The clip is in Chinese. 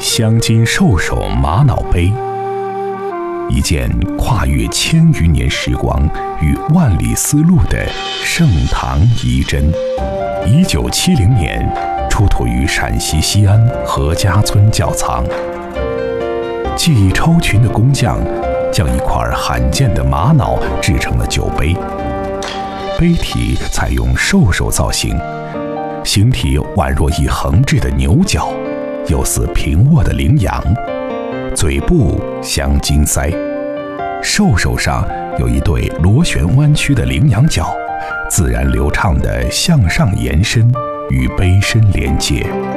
镶金兽首玛瑙杯，一件跨越千余年时光与万里丝路的盛唐遗珍。1970年出土于陕西西安何家村窖藏。技艺超群的工匠将一块罕见的玛瑙制成了酒杯，杯体采用兽首造型，形体宛若一横置的牛角，又似平卧的羚羊，嘴部镶金腮，兽首上有一对螺旋弯曲的羚羊角，自然流畅地向上延伸，与杯身连接。